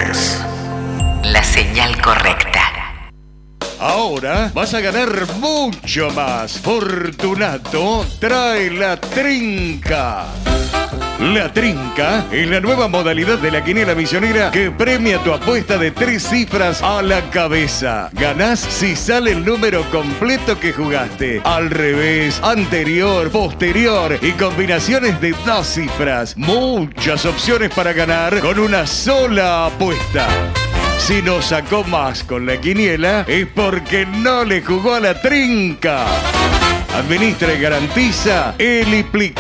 es la señal correcta. Ahora vas a ganar mucho más. Fortunato trae la trinca. La trinca es la nueva modalidad de la quiniela millonera que premia tu apuesta de 3 cifras a la cabeza. Ganás si sale el número completo que jugaste. Al revés, anterior, posterior y combinaciones de 2 cifras. Muchas opciones para ganar con una sola apuesta. Si no sacó más con la quiniela es porque no le jugó a la trinca. Administra y garantiza Eliplic.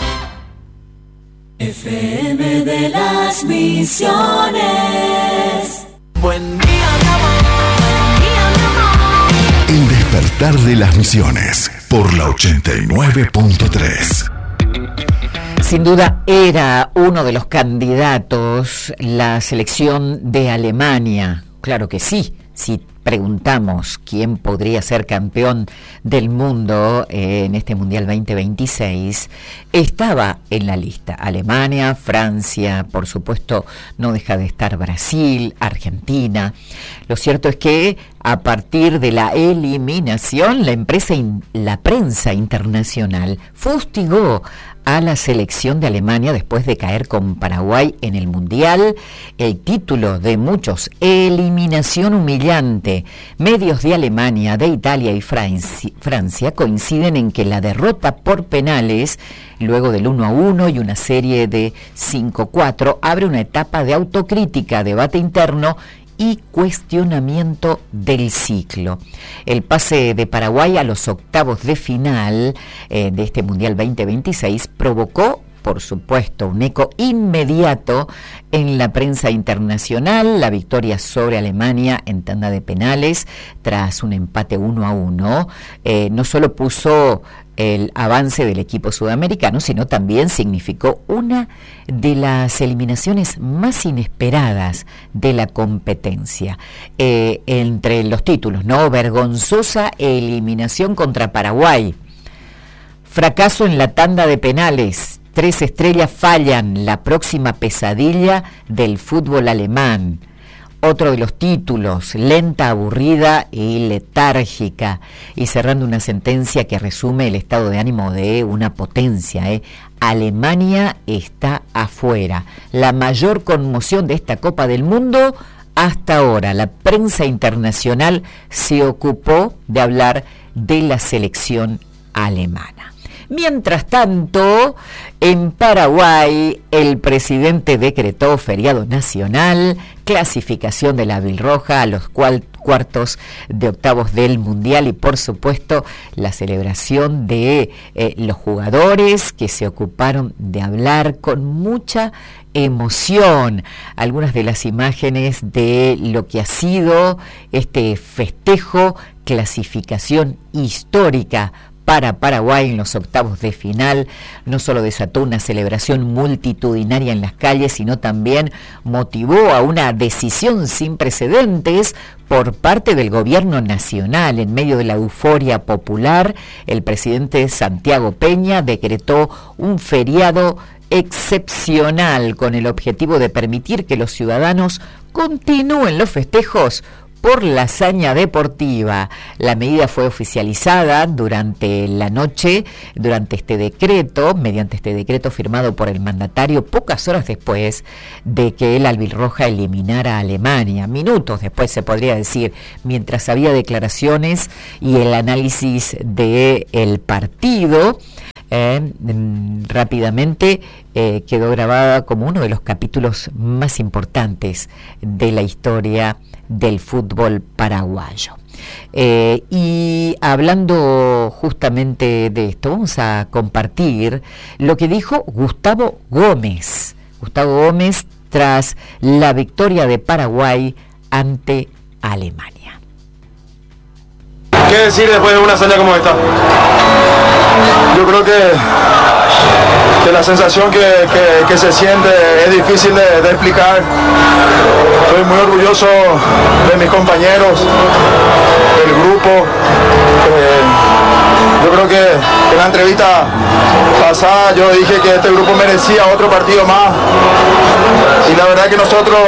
FM de las Misiones. Buen día, mi amor. Buen día, mi amor. El despertar de las Misiones por la 89.3. Sin duda era uno de los candidatos la selección de Alemania. Claro que sí. Si preguntamos quién podría ser campeón del mundo en este Mundial 2026, estaba en la lista. Alemania, Francia, por supuesto, no deja de estar Brasil, Argentina. Lo cierto es que a partir de la eliminación, la prensa internacional fustigó a la selección de Alemania después de caer con Paraguay en el Mundial. El título de muchos, eliminación humillante. Medios de Alemania, de Italia y Francia coinciden en que la derrota por penales, luego del 1-1 y una serie de 5-4, abre una etapa de autocrítica, debate interno y cuestionamiento del ciclo. El pase de Paraguay a los octavos de final de este Mundial 2026 provocó, por supuesto, un eco inmediato en la prensa internacional. La victoria sobre Alemania en tanda de penales tras un empate 1-1 no solo puso el avance del equipo sudamericano, sino también significó una de las eliminaciones más inesperadas de la competencia. Entre los títulos, ¿no? Vergonzosa eliminación contra Paraguay. Fracaso en la tanda de penales. 3 estrellas fallan, la próxima pesadilla del fútbol alemán. Otro de los títulos, lenta, aburrida y letárgica. Y cerrando una sentencia que resume el estado de ánimo de una potencia. Alemania está afuera. La mayor conmoción de esta Copa del Mundo hasta ahora. La prensa internacional se ocupó de hablar de la selección alemana. Mientras tanto, en Paraguay, el presidente decretó feriado nacional, clasificación de la Albirroja a los cuartos de octavos del Mundial y, por supuesto, la celebración de los jugadores que se ocuparon de hablar con mucha emoción. Algunas de las imágenes de lo que ha sido este festejo, clasificación histórica para Paraguay en los octavos de final, no solo desató una celebración multitudinaria en las calles, sino también motivó a una decisión sin precedentes por parte del gobierno nacional. En medio de la euforia popular, el presidente Santiago Peña decretó un feriado excepcional con el objetivo de permitir que los ciudadanos continúen los festejos por la hazaña deportiva. La medida fue oficializada durante la noche, mediante este decreto firmado por el mandatario pocas horas después de que el Albirroja eliminara a Alemania. Minutos después, se podría decir, mientras había declaraciones y el análisis del partido. Rápidamente quedó grabada como uno de los capítulos más importantes de la historia del fútbol paraguayo. Y hablando justamente de esto, vamos a compartir lo que dijo Gustavo Gómez tras la victoria de Paraguay ante Alemania. ¿Qué decir después de una hazaña como esta? Yo creo que la sensación que se siente es difícil de explicar. Estoy muy orgulloso de mis compañeros, del grupo, Yo creo que en la entrevista pasada yo dije que este grupo merecía otro partido más y la verdad que nosotros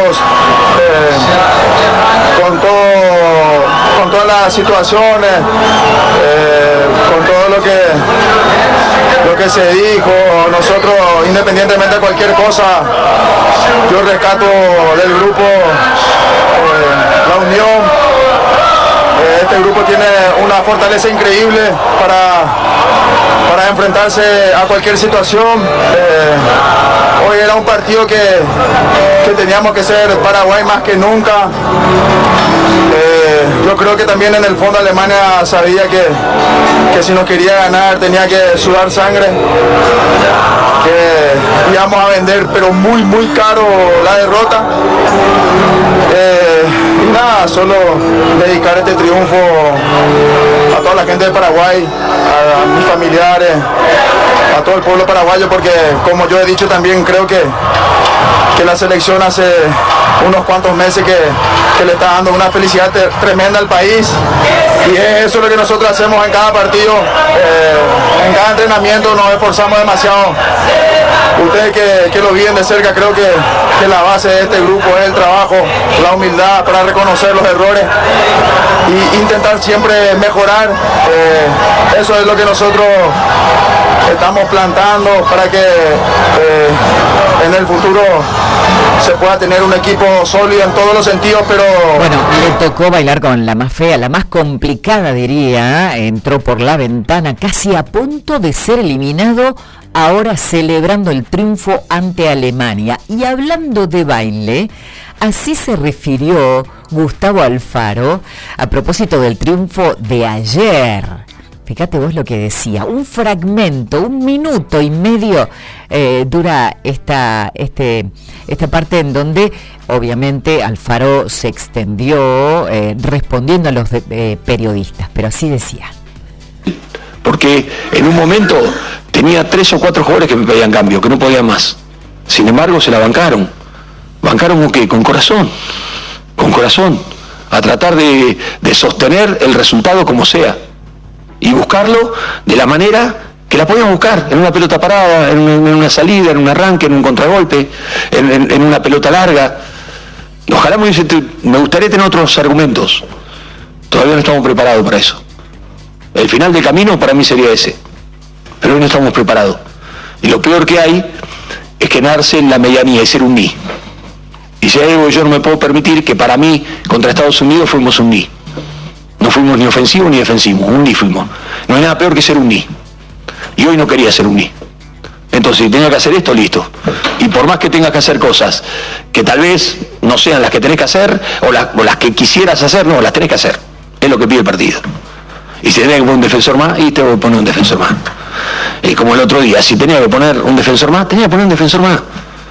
con todas las situaciones, con todo lo que se dijo, nosotros independientemente de cualquier cosa, yo rescato del grupo la unión. Este grupo tiene una fortaleza increíble para enfrentarse a cualquier situación. Hoy era un partido que teníamos que ser Paraguay más que nunca. Yo creo que también en el fondo Alemania sabía que si nos quería ganar tenía que sudar sangre, que íbamos a vender pero muy muy caro la derrota. Y nada, solo dedicar este triunfo a toda la gente de Paraguay, a mis familiares, a todo el pueblo paraguayo, porque como yo he dicho también creo que la selección hace unos cuantos meses que le está dando una felicidad tremenda al país, y eso es lo que nosotros hacemos en cada partido, en cada entrenamiento nos esforzamos demasiado. Ustedes que lo viven de cerca, creo que la base de este grupo es el trabajo, la humildad para reconocer los errores e intentar siempre mejorar. Eso es lo que nosotros estamos plantando para que en el futuro se pueda tener un equipo sólido en todos los sentidos, pero... Bueno, le tocó bailar con la más fea, la más complicada diría, entró por la ventana casi a punto de ser eliminado, ahora celebrando el triunfo ante Alemania. Y hablando de baile, así se refirió Gustavo Alfaro a propósito del triunfo de ayer. Fíjate vos lo que decía, un fragmento, 1 minuto y medio dura esta parte en donde obviamente Alfaro se extendió respondiendo a los periodistas, pero así decía. Porque en un momento tenía 3 o 4 jugadores que me pedían cambio, que no podían más. Sin embargo se la bancaron. ¿Bancaron con qué? Con corazón, a tratar de sostener el resultado como sea. Y buscarlo de la manera que la podíamos buscar, en una pelota parada, en una salida, en un arranque, en un contragolpe, en una pelota larga. Ojalá me gustaría tener otros argumentos. Todavía no estamos preparados para eso. El final del camino para mí sería ese. Pero hoy no estamos preparados. Y lo peor que hay es quedarse en la medianía y ser un ni. Y si hay algo que yo no me puedo permitir, que para mí, contra Estados Unidos, fuimos un ni. No fuimos ni ofensivos ni defensivos, un ni fuimos. No hay nada peor que ser un ni. Y hoy no quería ser un ni. Entonces, si tenga que hacer esto, listo. Y por más que tengas que hacer cosas que tal vez no sean las que tenés que hacer, o las que quisieras hacer, no, las tenés que hacer. Es lo que pide el partido. Y si tenés que poner un defensor más, y te voy a poner un defensor más. Y como el otro día, si tenía que poner un defensor más, tenía que poner un defensor más.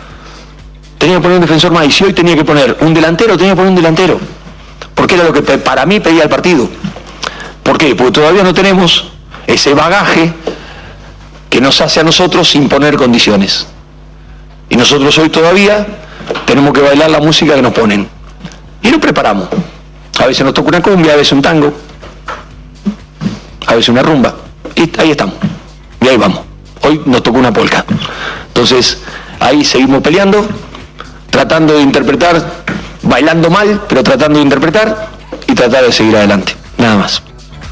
Y si hoy tenía que poner un delantero, tenía que poner un delantero. Porque era lo que para mí pedía el partido. ¿Por qué? Porque todavía no tenemos ese bagaje que nos hace a nosotros imponer condiciones. Y nosotros hoy todavía tenemos que bailar la música que nos ponen. Y nos preparamos. A veces nos toca una cumbia, a veces un tango, a veces una rumba. Y ahí estamos. Y ahí vamos. Hoy nos tocó una polka. Entonces, ahí seguimos peleando, tratando de interpretar, bailando mal, pero tratando de interpretar y tratar de seguir adelante. Nada más.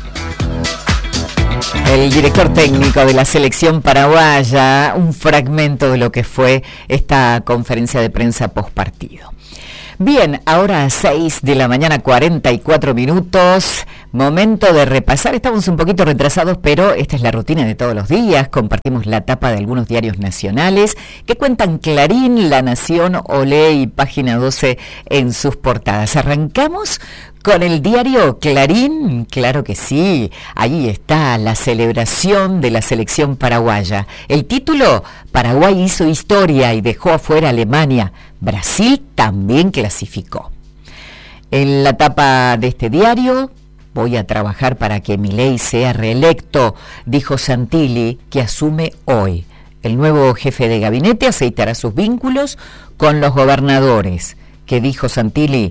El director técnico de la selección paraguaya, un fragmento de lo que fue esta conferencia de prensa postpartido. Bien, ahora a 6 de la mañana, 44 minutos, momento de repasar. Estamos un poquito retrasados, pero esta es la rutina de todos los días. Compartimos la tapa de algunos diarios nacionales que cuentan Clarín, La Nación, Olé y Página 12 en sus portadas. Arrancamos con el diario Clarín, claro que sí, ahí está la celebración de la selección paraguaya. El título, Paraguay hizo historia y dejó afuera a Alemania. Brasil también clasificó. En la tapa de este diario, voy a trabajar para que Milei sea reelecto, dijo Santilli, que asume hoy. El nuevo jefe de gabinete aceitará sus vínculos con los gobernadores, que dijo Santilli,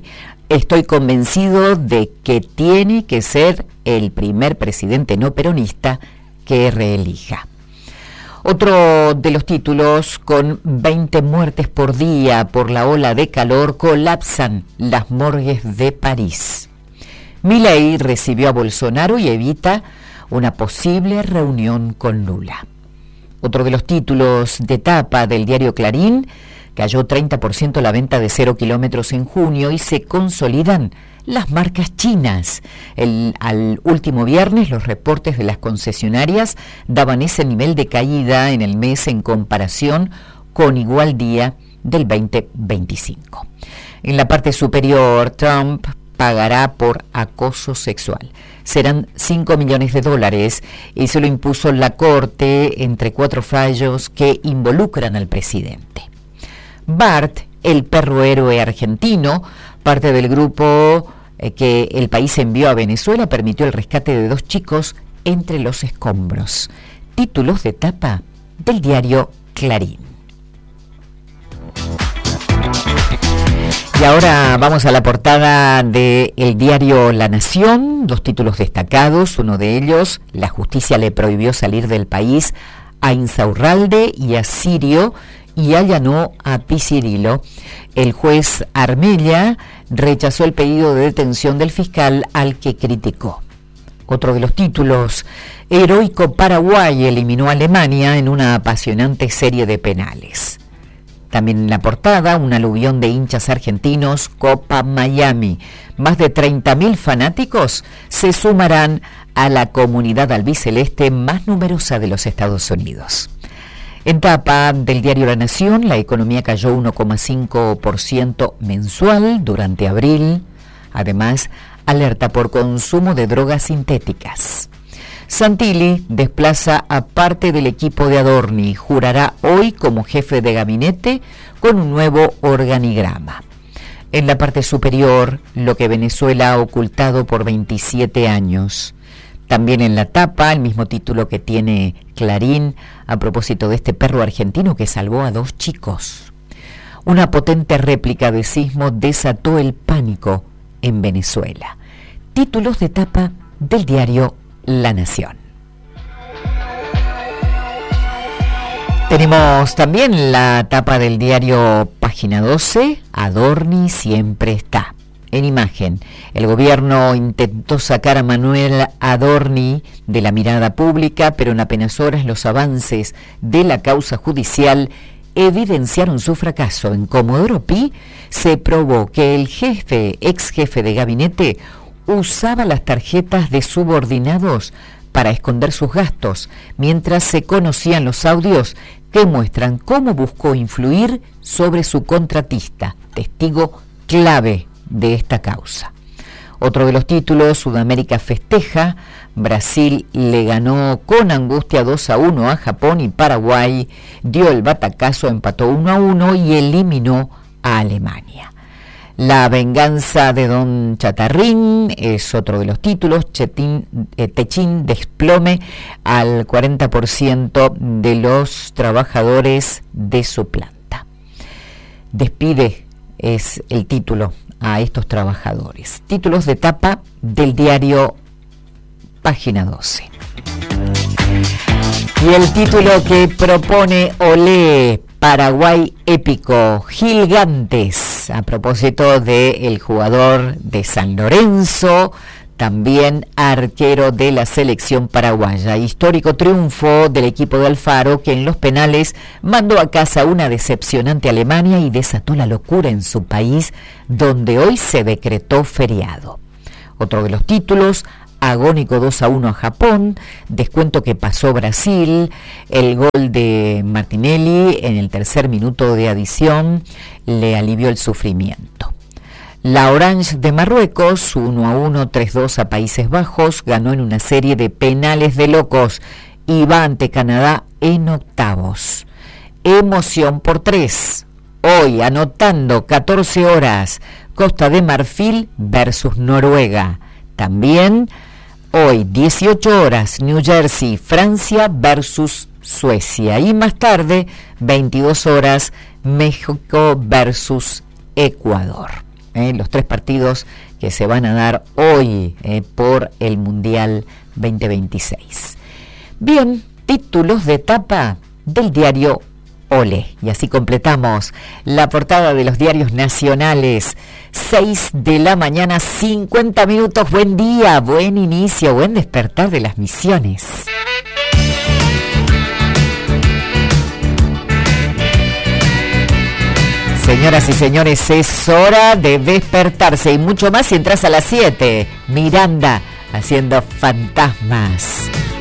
Estoy convencido de que tiene que ser el primer presidente no peronista que reelija. Otro de los títulos: con 20 muertes por día por la ola de calor, colapsan las morgues de París. Milei recibió a Bolsonaro y evita una posible reunión con Lula. Otro de los títulos de tapa del diario Clarín: cayó 30% la venta de 0 kilómetros en junio y se consolidan las marcas chinas. Al último viernes, los reportes de las concesionarias daban ese nivel de caída en el mes en comparación con igual día del 2025. En la parte superior, Trump pagará por acoso sexual. Serán $5 millones y se lo impuso la Corte entre 4 fallos que involucran al presidente. Bart, el perro héroe argentino, parte del grupo que el país envió a Venezuela, permitió el rescate de 2 chicos entre los escombros. Títulos de tapa del diario Clarín. Y ahora vamos a la portada del diario La Nación, 2 títulos destacados. Uno de ellos: la justicia le prohibió salir del país a Insaurralde y a Sirio y allanó a Piscirilo. El juez Armella rechazó el pedido de detención del fiscal al que criticó. Otro de los títulos: heroico Paraguay eliminó a Alemania en una apasionante serie de penales. También en la portada, un aluvión de hinchas argentinos, Copa Miami. Más de 30.000 fanáticos se sumarán a la comunidad albiceleste más numerosa de los Estados Unidos. En tapa del diario La Nación, la economía cayó 1,5% mensual durante abril. Además, alerta por consumo de drogas sintéticas. Santilli desplaza a parte del equipo de Adorni, jurará hoy como jefe de gabinete con un nuevo organigrama. En la parte superior, lo que Venezuela ha ocultado por 27 años. También en la tapa, el mismo título que tiene Clarín, a propósito de este perro argentino que salvó a 2 chicos. Una potente réplica de sismo desató el pánico en Venezuela. Títulos de tapa del diario La Nación. Tenemos también la tapa del diario Página 12, Adorni siempre está. En imagen, el gobierno intentó sacar a Manuel Adorni de la mirada pública, pero en apenas horas los avances de la causa judicial evidenciaron su fracaso. En Comodoro Pi se probó que el ex jefe de gabinete usaba las tarjetas de subordinados para esconder sus gastos, mientras se conocían los audios que muestran cómo buscó influir sobre su contratista, testigo clave de esta causa. Otro de los títulos: Sudamérica festeja, Brasil le ganó con angustia 2-1 a Japón y Paraguay dio el batacazo, empató 1-1 y eliminó a Alemania. La venganza de Don Chatarrín es otro de los títulos. Techín desplome al 40% de los trabajadores de su planta. Despide es el título a estos trabajadores. Títulos de tapa del diario Página 12. Y el título que propone Olé: Paraguay épico, gigantes, a propósito del jugador de San Lorenzo, también arquero de la selección paraguaya. Histórico triunfo del equipo de Alfaro, que en los penales mandó a casa una decepcionante Alemania y desató la locura en su país, donde hoy se decretó feriado. Otro de los títulos: agónico 2-1 a Japón, descuento que pasó Brasil, el gol de Martinelli en el tercer minuto de adición le alivió el sufrimiento. La Orange de Marruecos, 1-1, 3-2 a Países Bajos, ganó en una serie de penales de locos y va ante Canadá en octavos. Emoción por 3. Hoy, anotando 14 horas, Costa de Marfil versus Noruega. También hoy, 18 horas, New Jersey, Francia versus Suecia. Y más tarde, 22 horas, México versus Ecuador. los 3 partidos que se van a dar hoy por el Mundial 2026. Bien, títulos de tapa del diario Olé. Y así completamos la portada de los diarios nacionales. 6 de la mañana, 50 minutos. Buen día, buen inicio, buen despertar de las Misiones. Señoras y señores, es hora de despertarse y mucho más si entras a las 7. Miranda haciendo fantasmas.